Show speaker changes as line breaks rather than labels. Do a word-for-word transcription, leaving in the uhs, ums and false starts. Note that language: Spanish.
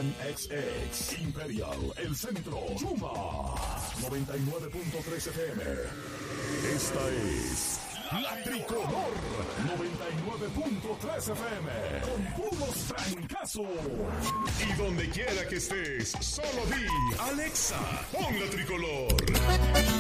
M X X, Imperial, El Centro, Chuma, noventa y nueve punto tres F M. Esta es La Tricolor, noventa y nueve punto tres F M, con puros francazos.
Y donde quiera que estés, solo di, Alexa, pon La Tricolor.